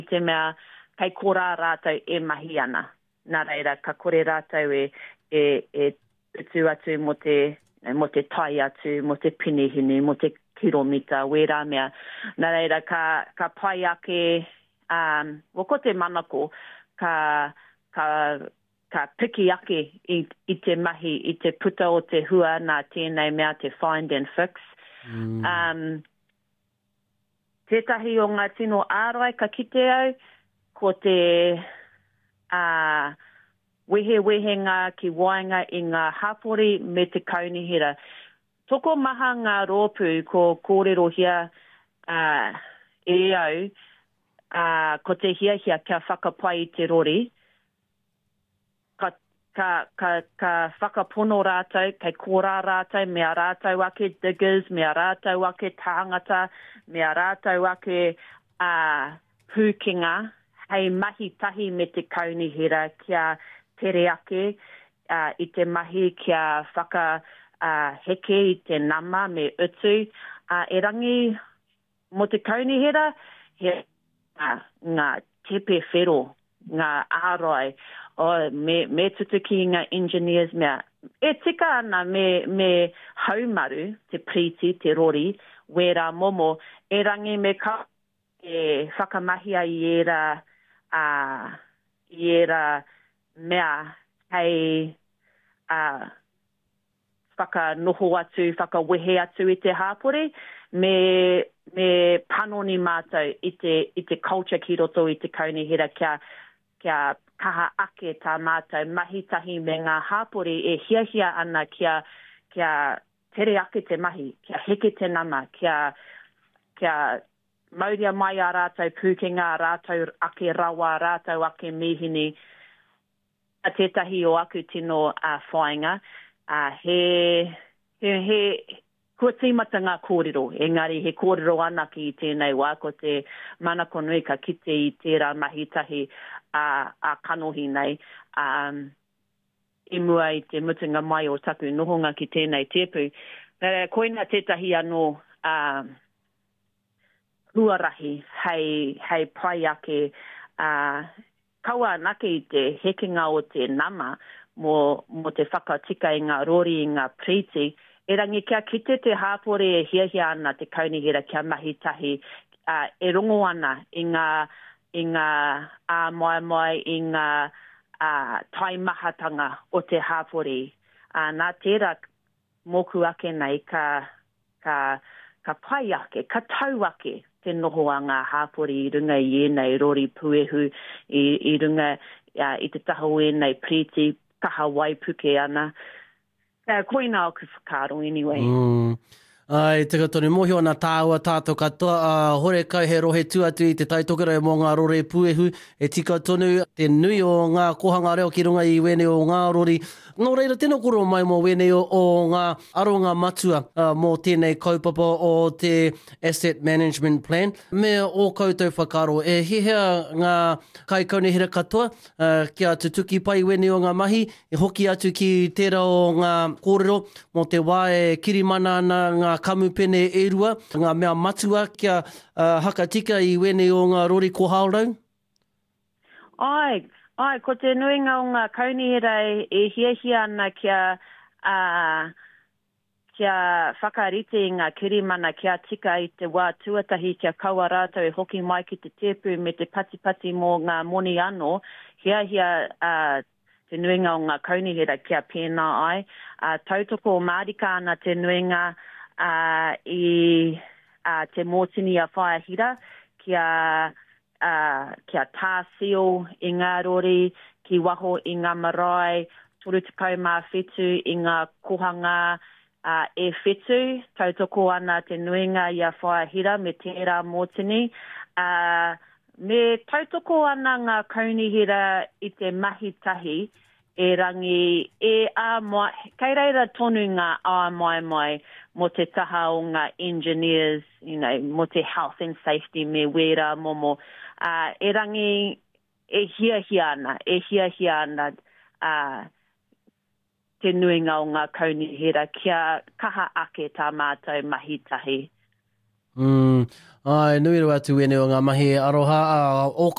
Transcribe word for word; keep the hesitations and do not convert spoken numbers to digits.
te mea kai kora rātou e mahi ana. Nā reira, ka kore rātou e, e, e utu atu mo te, mo te tai atu, mo te pinihini, mo te kilomita, wera mea. Nā reira, ka, ka pai ake, um, wako te manako, ka, ka, ka piki ake i, i te mahi, i te puta o te hua, nā tēnei mea te find and fix. Mm. Um, tētahi o ngā tino ārai ka kite au, ko te uh, wehe wehenga ki wainga i ngā hapori me te kaunihira. Toko maha ngā rōpū ko kōrero hia uh, e au, uh, ko te hia hia kia whakapai te rori, ka, ka, ka, ka whakapono rātou, kei kōrā rātou, mea rātou ake diggers, mea rātou ake tāngata, mea rātou ake uh, pūkinga, hei mahi tahi me te kaunihira kia tere ake uh, i te mahi kia whaka uh, heke i te nama me utu. Uh, e rangi mo te kaunihira, he uh, ngā tepe whero, ngā ārai, o me, me tutuki ngā engineers mea. E tika ana me, me haumaru, te priti, te rori, wera momo, e rangi me ka e whakamahia i era Uh, i era mea hei uh, whakanoho atu, whakawehe atu i te hāpore, me, me panoni mātou i te, i te culture ki roto i te kaunihira kia, kia kaha ake tā mātou mahitahi me ngā hāpore e hiahia ana kia, kia tere ake te mahi, kia heke te nama, kia, kia mauria mai a rātou pūkenga, rātou ake rawa, rātou ake mihini, a tētahi o aku tino uh, whainga, uh, he, he, he, kua tīmata ngā kōrero, engari he kōrero anaki i tēnei wā, ko te manako nui ka kite i tērā mahitahi uh, a kanohi nei, um, i mua i te mutunga mai o taku nohonga ki tēnei tepu. Nere, koina tētahi anō, um, huarahi, hei, hei pai ake, uh, kaua nake i te hekenga o te nama, mo, mo te whakatika i ngā rori i ngā priti, e rangi kia kite te hāpore e hiahia ana te kaunihira kia mahitahi, uh, e rongo ana i ngā, i ngā a mai mai, i ngā uh, taimahatanga o te hāpore. Uh, nā tērā moku ake nei ka, ka, ka pai ake, ka tau ake, te noho a ngā hāpori i runga i enei rori puehu, i, i runga uh, i te taho enei priti, kaha waipuke ana. Uh, koina o ku whakaro anyway. Mm. Ai, te katone mohi ona tāua tātou katoa, uh, hore kai he rohe tuatu i te taitokera mō ngā rore puehu, e tika tonu te nui o ngā kohanga reo ki runga i wene o ngā rori. Nō reira, tēnā koro mai mō wene o, o ngā aronga matua uh, mō tēnei kaupapa o te Asset Management Plan. Me o koutou whakaro, e hihea ngā kai kaunihira katoa, uh, kia tutuki pai wene o ngā mahi, e hoki atu ki tērā o ngā kōrero, mō te wā e kirimana ana ngā kamupene e rua, ngā mea matua kia uh, hakatika i wene o ngā rori ko haurau? Ai, ai, ko te nuinga o ngā kaunihira e, e hiahia ana kia, uh, kia whakarite i ngā kirimana kia tika i te wā tuatahi kia kaua rātou e hoki mai ki te tepu me te patipati mō ngā moni anō, hiahia uh, te nuinga o ngā kaunihira kia pēnā ai. Uh, tautoko o Mārika ana te nuinga Uh, i uh, te mōtini a whaahira, kia, uh, kia tāsio i ngā rori, ki waho i ngā marae, toru tekau mā whetu i ngā kohanga uh, e whetu, tautoko ana te nuinga i a whaahira me tērā mōtini. Uh, me tautoko ana ngā kaunihira i te mahitahi, e rangi e a mai, kei reira tonu ngā a mai mai mo te taha o ngā engineers, you know, mo te health and safety me wera momo. Uh, e rangi e hia hia ana, e hia hia ana uh, te nuinga o ngā kaunihira kia kaha ake tā mātou mahitahi. Mm. Ai, nui rua atu wene o ngā mahi aroha. Uh, o